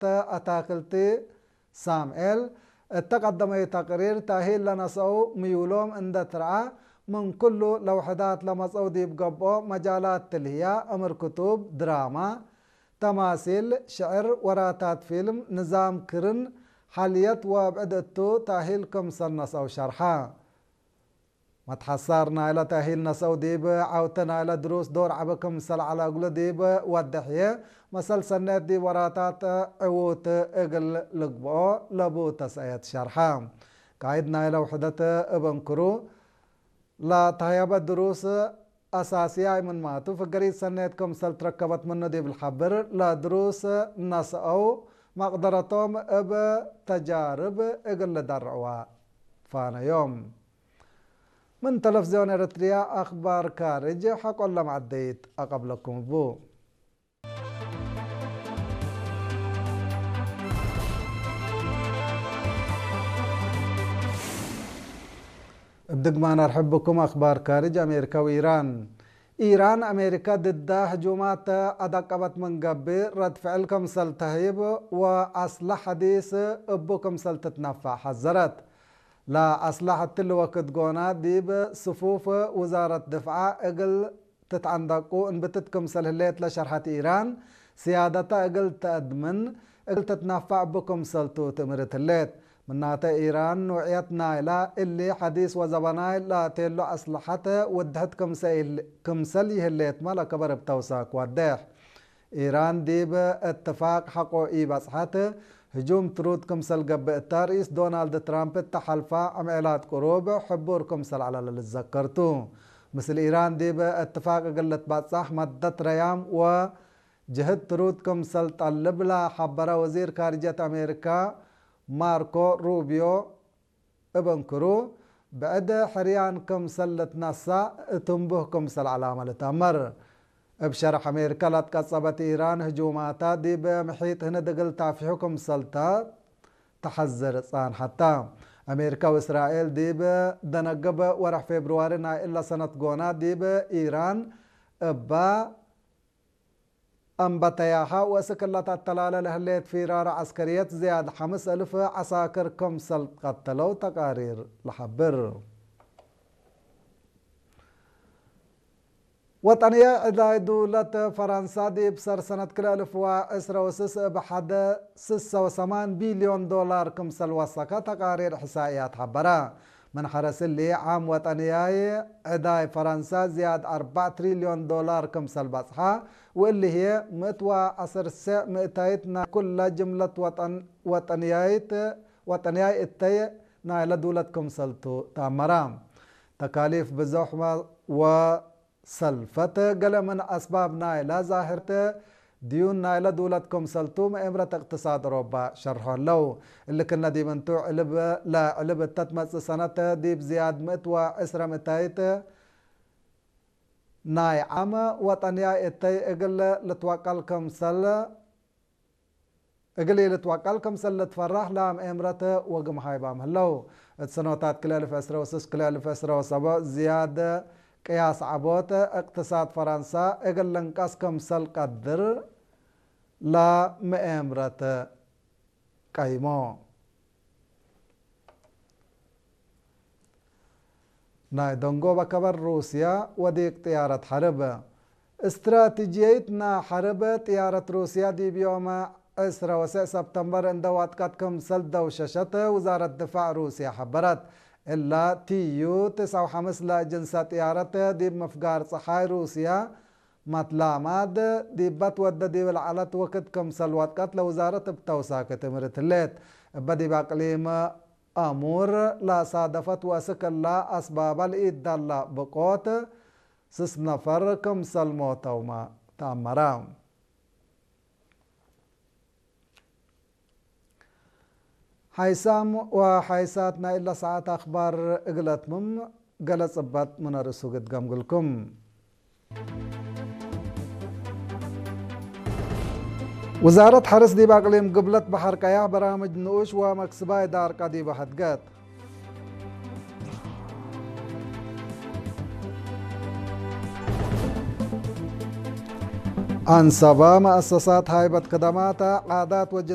أتاكلتي سامعيل التقدم تقرير تاهيل لنسأو ميولوم عند ترعى من كل لوحدات لمسأو ديب قبو مجالات تلهية أمر كتب دراما تماثيل شعر وراتات فيلم نظام كرن حالية وبعدتو تاهيل كمسل نسأو شرحا ما تحصرنا إلى تاهيل نسأو ديب عوتنا إلى دروس دور عبكم سل على قول ديب والدحية مسل سنات دي وراتات عوت اقل لقبو لبو تسأيت شرحا قايدنا إلى وحدة ابن كرو لا تهيب الدروس أساسية من ماتو فقريد سنتكم سل تركبت منه دي بالحبر لا دروس نسأو مقدرتهم اب تجارب اقل درعوا فانا يوم من تلفزيون اريتريا اخبار كارج حق ولا معديت اقبلكم بو ابدق ما نرحب بكم اخبار كارج امريكا وايران إيران أمريكا ضد هجومات أدقبت من قبل رد فعلكم سلتهيب وأصلح حديث أبوكم سلتتنفع حذرت لا أصلحت تل وقت قونا ديب صفوف وزارة دفاع أقل تتعندقوا إن بتتكم سلهليت لشرحة إيران سيادة أقل تأدمن أقل تتنفع بكم سلتو تمرت الليت من ناتا إيران نوعية نايلة اللي حديث وزبناي لا تيلو أصلحته ودهت كمسليه الليت مالا كبر بتوساك ودح إيران ديب اتفاق حقو إيباسحته هجوم ترود كمسل قب التاريس دونالد ترامب التحلفة عميلات قروب حبور كمسل على اللي تذكرتو مثل إيران ديب اتفاق قلت باتصاح مدت ريام وجهد ترود كمسل طلب لا حبرا وزير خارجية أمريكا ماركو روبيو ابن كرو بعد حريان كمسل تنسى تنبه كمسل علامة لتأمر بشرح أمريكا لا تكسبت إيران هجوماتها دي بمحيط هنا دقل تعفيحو كمسلتا تحذر صان حتى أمريكا وإسرائيل دي بدنقب ورح فبراير إلا سنة قونا دي بإيران با أنبتياها وسكلت التلالة لهليت فرار عسكرية زياد 5000 عساكر كمسل قتلوا تقارير لحبر وطنية إذا دولة فرنسا دي بسر سنة كل 1906 بحد 6.8 بليون دولار كمسل وسكة تقارير حسائيات حبرا من حرس اللي عام وطنية إذا فرنسا زياد 4 تريليون دولار كمسل بصحة واللي هي متوى أسر الساء مئتايتنا كل جملة وطنيات التي نايلة دولة كمسلتو تامرام تكاليف بزحمة وسلفة قل من أسباب نايلة ظاهرة ديون نايلة دولة كمسلتو مأمرة اقتصاد أوروبا شرحه لو اللي كنا دي منتو علب لا علب التتمس سنة دي بزياد متوى أسر مئتايت ناي عام وطنيا اتي اقل لتوكل كمسل اقلي لتوكل كمسل لتفرح لام امرته وقم هايبام هلو السنوات كلال فسر وسس كلال فسر وسبا زيادة قياس عبوت اقتصاد فرنسا اقل لنقاس كمسل قدر لا مأمرته قيمو ناي دونغو بكبر روسيا وديك طيارة حرب استراتيجيتنا حرب طيارة روسيا دي بيوم 10 سبتمبر اندوات كم سلدة وشاشة وزارة دفاع روسيا حبرت إلا تيو 95 لجنسة طيارة دي بمفقار صحاي روسيا مطلامات دي بتود دي بالعلت وقت كم سلوات كات لوزارة بتوساك تمرت الليت بدي باقليم أمور لا صادفت وسكن لا أسباب الإيد لا بقوت سس نفر كم سلموت وما تأمرام حيسام وحيساتنا إلا ساعات أخبار إقلت قلت صبات من الرسوق قمقلكم وزارة حرس دي باقليم قبلت بحر كياه برامج نوش ومكسباي دار قدي بحدقات أنصبا مؤسسات هايبة خدمات عادات